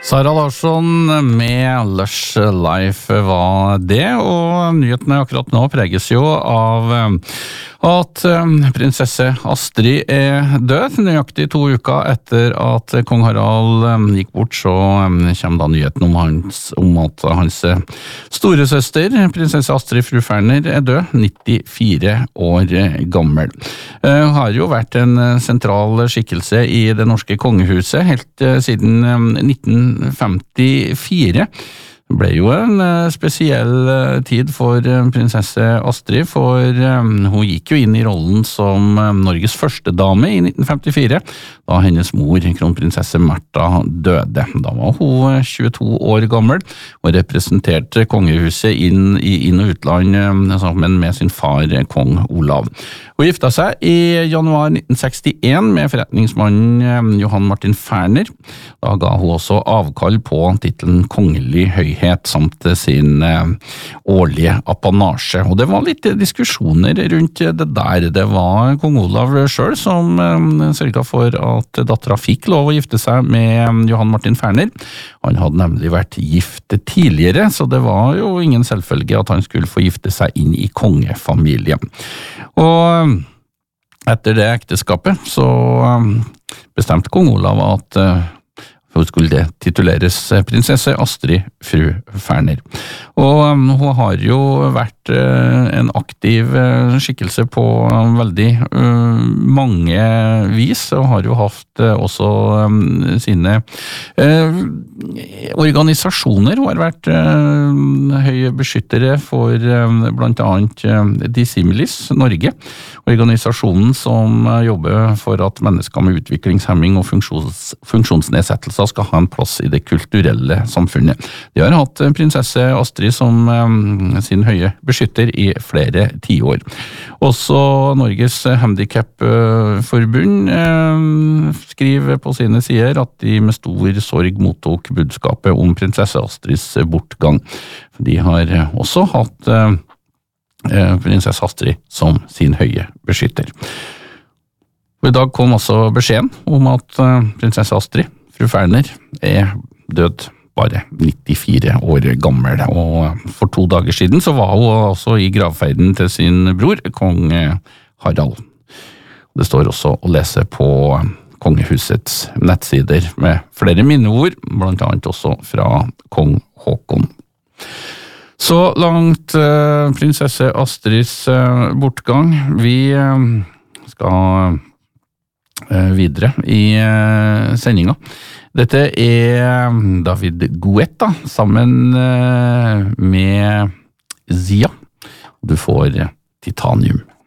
Sara Larsson med Lush Life var det, og nyhetene akkurat nå preges jo av at prinsesse Astrid død. Nøyaktig 2 uker etter at kong Harald gikk bort, så kommer da nyheten om at hans storesøster, prinsesse Astrid fru Ferner, død, 94 år gammel. Hun har jo vært en sentral skikkelse i det norske kongehuset helt siden 1954. Det ble jo en spesiell tid for prinsesse Astrid, for hun gikk jo inn i rollen som Norges første dame i 1954, da hennes mor, kronprinsesse Märtha, døde. Da var hun 22 år gammel og representerte kongehuset inn og utland sammen med sin far, kong Olav. Hun gifta seg i januar 1961 med forretningsmannen Johan Martin Ferner. Da ga hun også avkall på titelen kongelig høyhet samt sin årlige apanasje. Og det var litt diskusjoner rundt det der. Det var kong Olav selv som sørget for at datteren fikk lov å gifte seg med Johan Martin Ferner. Han hadde nemlig vært gift tidligere, så det var jo ingen selvfølge at han skulle få gifte seg inn i kongefamilien. Og etter det ekteskapet så bestemte kong Olav at hun skulle tituleres prinsesse Astrid fru Ferner. Og hun har jo vært en aktiv skikkelse på veldig mange vis, og har jo hatt også sine organisasjoner. Hun har vært høye beskyttere for blant annet Dissimilis Norge, organisasjonen som jobber for at mennesker med utviklingshemming og funksjonsnedsettelser skal ha en plass i det kulturelle samfunnet. De har hatt prinsesse Astrid som sin høye beskytter i flere tiår. Også Norges Handicapforbund skriver på sine sider at de med stor sorg mottok budskapet om prinsesse Astrids bortgang. De har også hatt prinsesse Astrid som sin høye beskytter. Og i dag kom også beskjeden om at prinsesse Astrid fru Ferner død bare 94 år gammel, og for 2 dager siden så var hun også i gravferden til sin bror, kong Harald. Det står også å lese på kongehusets nettsider med flere minneord, blant annet også fra kong Håkon. Så langt prinsesse Astrids bortgang. Vi skal videre i sendinga. Dette David Guetta sammen med Zia. Du får Titanium.